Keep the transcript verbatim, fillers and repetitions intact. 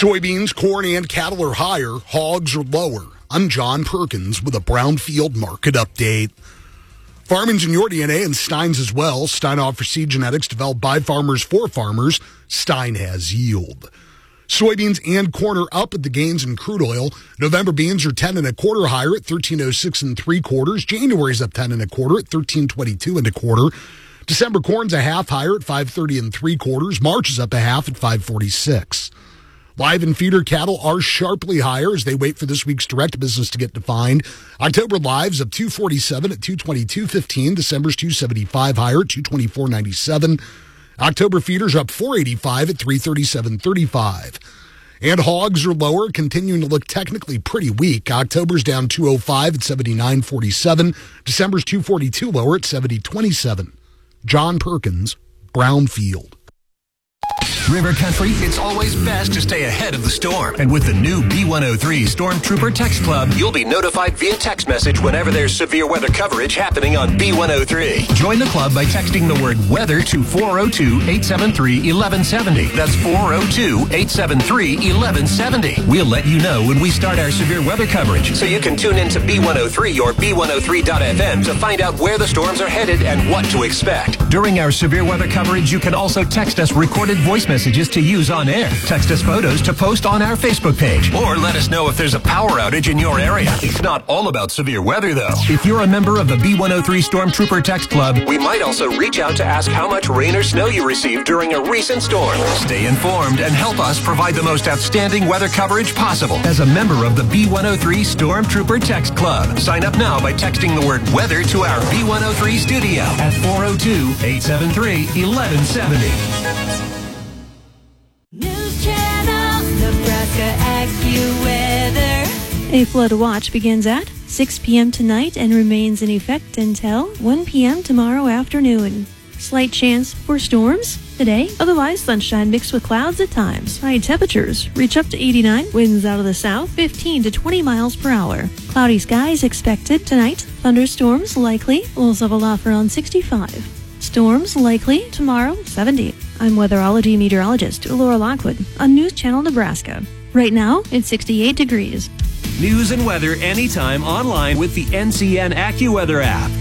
Soybeans, corn, and cattle are higher. Hogs are lower. I'm John Perkins with a Brownfield market update. Farming's in your D N A and Stein's as well. Stein offers seed genetics developed by farmers for farmers. Stein has yield. Soybeans and corn are up at the gains in crude oil. November beans are ten and a quarter higher at thirteen oh six and three quarters. January's up ten and a quarter at thirteen twenty-two and a quarter. December corn's a half higher at five thirty and three quarters. March is up a half at five forty-six. Live and feeder cattle are sharply higher as they wait for this week's direct business to get defined. October lives up two forty-seven at two twenty-two fifteen. December's two seventy-five higher at two twenty-four ninety-seven. October feeders up four eighty-five at three thirty-seven thirty-five. And hogs are lower, continuing to look technically pretty weak. October's down two oh five at seventy-nine forty-seven. December's two forty-two lower at seventy twenty-seven. John Perkins, Brownfield. River Country, it's always best to stay ahead of the storm. And with the new B one oh three Stormtrooper Text Club, you'll be notified via text message whenever there's severe weather coverage happening on B one oh three. Join the club by texting the word weather to four oh two, eight seven three, one one seven oh. That's four oh two, eight seven three, one one seven oh. We'll let you know when we start our severe weather coverage, so you can tune in to B one oh three or B one oh three dot F M to find out where the storms are headed and what to expect. During our severe weather coverage, you can also text us recorded voice messages to use on air. Text us photos to post on our Facebook page. Or let us know if there's a power outage in your area. It's not all about severe weather, though. If you're a member of the B one oh three Stormtrooper Text Club, we might also reach out to ask how much rain or snow you received during a recent storm. Stay informed and help us provide the most outstanding weather coverage possible as a member of the B one oh three Stormtrooper Text Club. Sign up now by texting the word weather to our B one oh three studio at four oh two, eight seven three, one one seven oh. News Channel, Nebraska AccuWeather. A flood watch begins at six p.m. tonight and remains in effect until one p.m. tomorrow afternoon. Slight chance for storms today, otherwise sunshine mixed with clouds at times. High temperatures reach up to eighty-nine, winds out of the south fifteen to twenty miles per hour. Cloudy skies expected tonight, thunderstorms likely, lows of a low around sixty-five. Storms likely tomorrow, seventy. I'm weatherology meteorologist Laura Lockwood on News Channel Nebraska. Right now, it's sixty-eight degrees. News and weather anytime online with the N C N AccuWeather app.